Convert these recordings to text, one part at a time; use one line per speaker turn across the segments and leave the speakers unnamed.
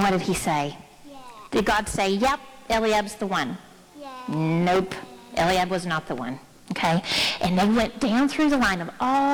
what did he say?
Yeah.
Did God say, yep, Eliab's the one?
Yeah.
Nope, Eliab was not the one. Okay, and they went down through the line of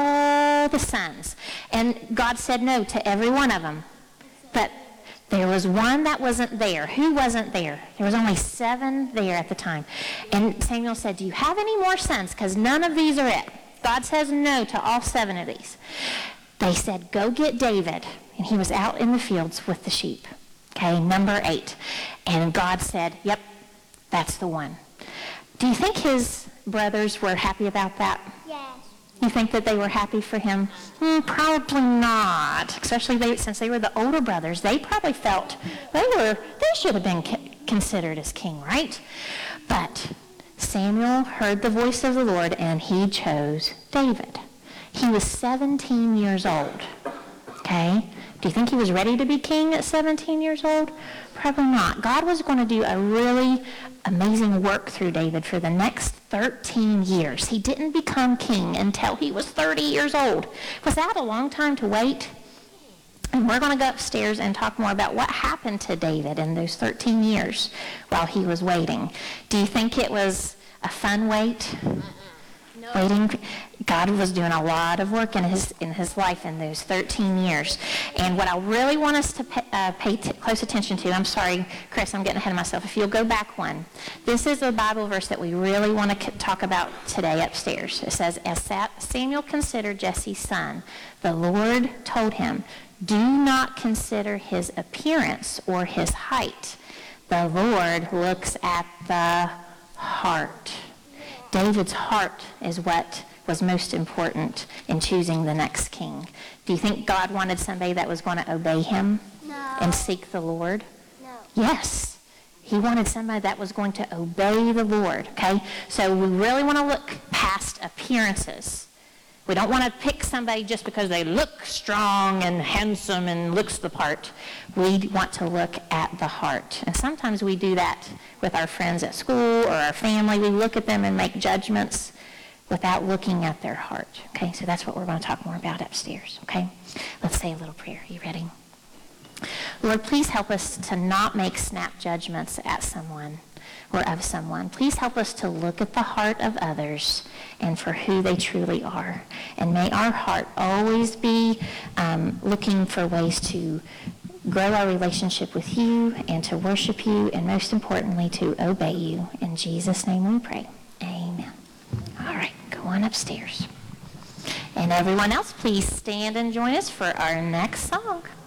all the sons, and God said no to every one of them. But there was one that wasn't there. Who wasn't there? There was only 7 there at the time. And Samuel said, do you have any more sons? Because none of these are it. God says no to all 7 of these. They said, go get David. And he was out in the fields with the sheep. Okay, number 8. And God said, yep, that's the one. Do you think his brothers were happy about that?
Yes.
You think that they were happy for him? Probably not. Especially since they were the older brothers. They probably felt they should have been considered as king, right? But Samuel heard the voice of the Lord, and he chose David. He was 17 years old. Okay? Do you think he was ready to be king at 17 years old? Probably not. God was going to do a really amazing work through David for the next 13 years. He didn't become king until he was 30 years old. Was that a long time to wait? And we're going to go upstairs and talk more about what happened to David in those 13 years while he was waiting. Do you think it was a fun wait?
No.
Waiting. God was doing a lot of work in his life in those 13 years. And what I really want us to pay close attention to, I'm sorry, Chris, I'm getting ahead of myself. If you'll go back one. This is a Bible verse that we really want to talk about today upstairs. It says, as Samuel considered Jesse's son, the Lord told him, do not consider his appearance or his height. The Lord looks at the heart. David's heart is what was most important in choosing the next king. Do you think God wanted somebody that was going to obey him
No.
and seek the Lord?
No.
Yes. He wanted somebody that was going to obey the Lord, okay? So we really want to look past appearances. We don't want to pick somebody just because they look strong and handsome and looks the part. We want to look at the heart. And sometimes we do that with our friends at school or our family. We look at them and make judgments without looking at their heart. Okay, so that's what we're going to talk more about upstairs. Okay, let's say a little prayer. Are you ready? Lord, please help us to not make snap judgments at someone or of someone. Please help us to look at the heart of others and for who they truly are. And may our heart always be looking for ways to grow our relationship with you and to worship you and most importantly to obey you. In Jesus' name we pray. Amen. All right, go on upstairs. And everyone else, please stand and join us for our next song.